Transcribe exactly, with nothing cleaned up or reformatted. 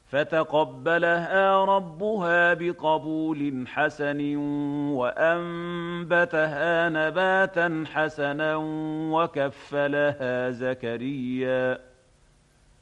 فَتَقَبَّلَهَا رَبُّهَا بِقَبُولٍ حَسَنٍ وَأَنبَتَهَا نَبَاتًا حَسَنًا وَكَفَّلَهَا زَكَرِيَّا